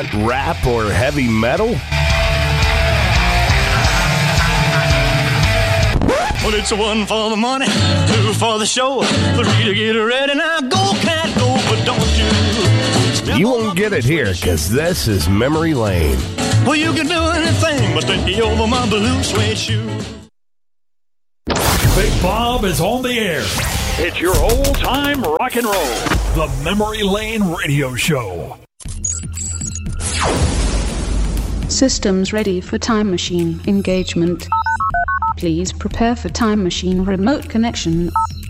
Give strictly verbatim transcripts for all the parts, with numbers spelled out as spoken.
want rap or heavy metal? Well, it's a one for the money, two for the show, three to get ready. Now go, cat, go, but don't you. You won't get it here, because this is Memory Lane. Well, you can do anything but take me over my blue suede shoe. Big Bob is on the air. It's your old-time rock and roll. The Memory Lane Radio Show. Systems ready for time machine engagement. Please prepare for time machine remote connection.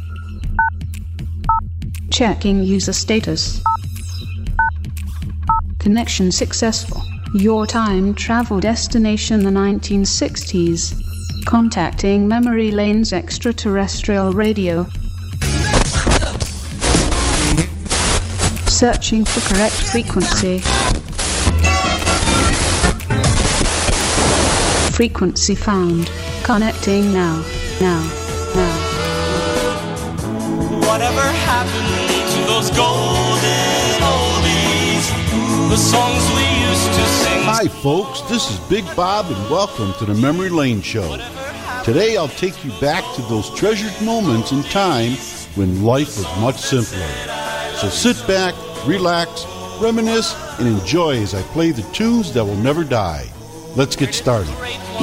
Checking user status. Connection successful. Your time travel destination the nineteen sixties. Contacting Memory Lane's extraterrestrial radio. Searching for correct frequency. Frequency found. Connecting now. Now. Now. Whatever happened to those golden oldies? The songs we used to sing. Hi folks, this is Big Bob and welcome to the Memory Lane Show. Today I'll take you back to those treasured moments in time when life was much simpler. So sit back, relax, reminisce, and enjoy as I play the tunes that will never die. Let's get started.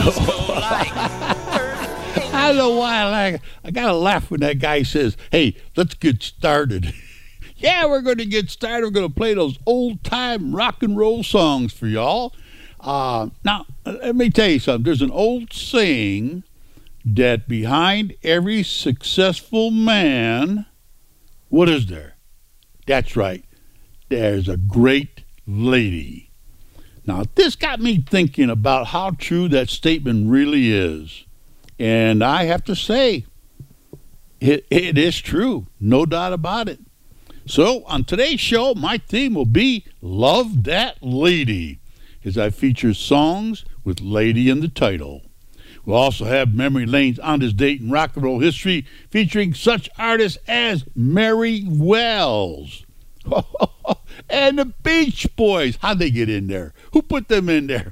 I don't know why I like I gotta laugh when that guy says, hey, let's get started. Yeah, we're going to get started. We're going to play those old-time rock and roll songs for y'all. Uh, now, let me tell you something. There's an old saying that behind every successful man, what is there? That's right. There's a great lady. Now, this got me thinking about how true that statement really is. And I have to say, it, it is true. No doubt about it. So, on today's show, my theme will be Love That Lady, as I feature songs with lady in the title. We'll also have Memory Lane's On This Date in Rock and Roll History, featuring such artists as Mary Wells. And the Beach Boys. How'd they get in there? Who put them in there?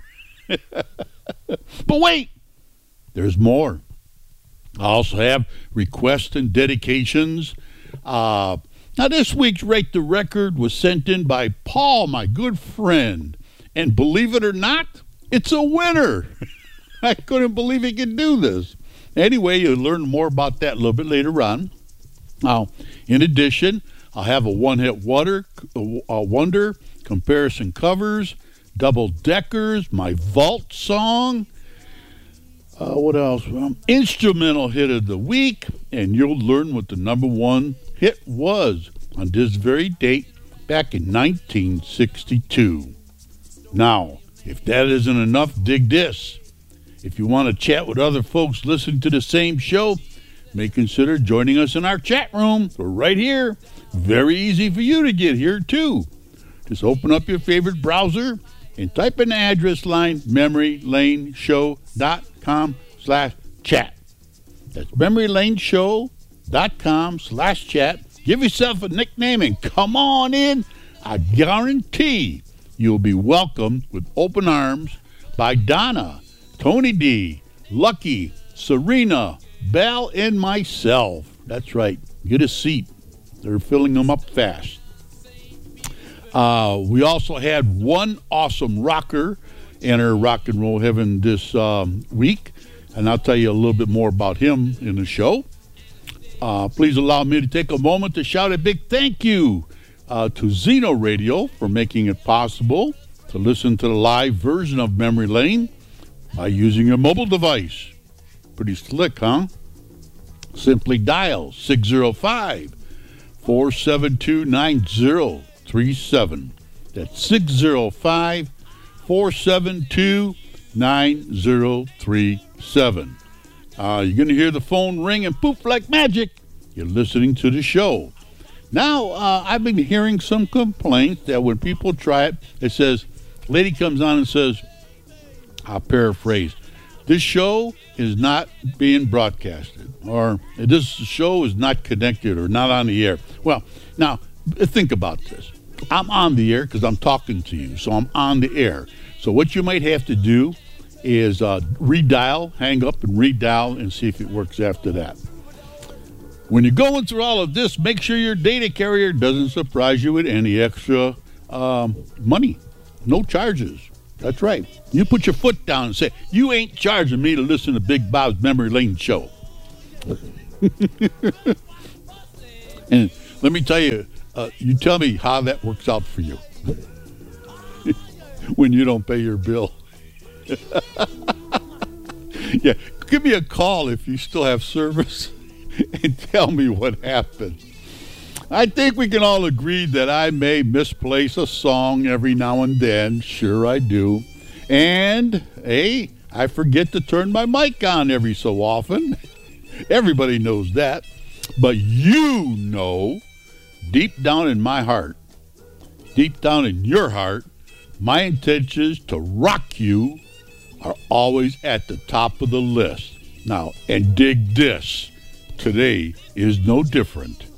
But wait, there's more. I also have requests and dedications. Uh... Now, this week's Rate the Record was sent in by Paul, my good friend. And believe it or not, it's a winner. I couldn't believe he could do this. Anyway, you'll learn more about that a little bit later on. Now, in addition, I'll have a one-hit wonder, a wonder, comparison covers, double-deckers, my vault song. Uh, what else? Well, instrumental hit of the week, and you'll learn what the number one hit was on this very date back in nineteen sixty-two. Now, if that isn't enough, dig this. If you want to chat with other folks listening to the same show, may consider joining us in our chat room. We're right here. Very easy for you to get here, too. Just open up your favorite browser and type in the address line, memorylaneshow.com slash chat. That's memorylaneshow.com slash chat. Give yourself a nickname and come on in. I guarantee you'll be welcomed with open arms by Donna, Tony D, Lucky, Serena, Belle, and myself. That's right. Get a seat. They're filling them up fast. Uh, we also had one awesome rocker enter Rock and Roll Heaven this um, week, and I'll tell you a little bit more about him in the show. Uh, please allow me to take a moment to shout a big thank you uh, to Zeno Radio for making it possible to listen to the live version of Memory Lane by using your mobile device. Pretty slick, huh? Simply dial six oh five, four seven two, nine oh three seven. That's six oh five, four seven two, nine oh three seven. Uh, you're going to hear the phone ring and poof like magic. You're listening to the show. Now, uh, I've been hearing some complaints that when people try it, it says, lady comes on and says, I'll paraphrase, this show is not being broadcasted, or this show is not connected or not on the air. Well, now, think about this. I'm on the air because I'm talking to you, so I'm on the air. So what you might have to do is uh, redial, hang up and redial and see if it works after that. When you're going through all of this, make sure your data carrier doesn't surprise you with any extra um, money. No charges. That's right. You put your foot down and say, you ain't charging me to listen to Big Bob's Memory Lane show. And let me tell you, uh, you tell me how that works out for you when you don't pay your bill. Yeah, give me a call if you still have service and tell me what happened. I think we can all agree that I may misplace a song every now and then. Sure I do. And, hey, I forget to turn my mic on every so often. Everybody knows that. But you know, deep down in my heart, deep down in your heart, my intentions to rock you are always at the top of the list. Now, and dig this, today is no different.